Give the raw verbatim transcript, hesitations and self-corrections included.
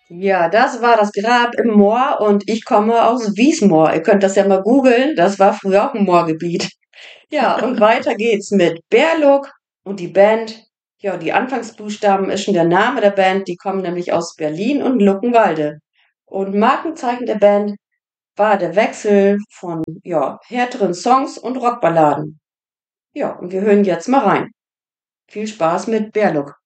Ja, das war das Grab im Moor und ich komme aus Wiesmoor. Ihr könnt das ja mal googeln, das war früher auch ein Moorgebiet. Ja, und weiter geht's mit Berluk und die Band. Ja, die Anfangsbuchstaben ist schon der Name der Band, die kommen nämlich aus Berlin und Luckenwalde. Und Markenzeichen der Band war der Wechsel von, ja, härteren Songs und Rockballaden. Ja, und wir hören jetzt mal rein. Viel Spaß mit Berluk.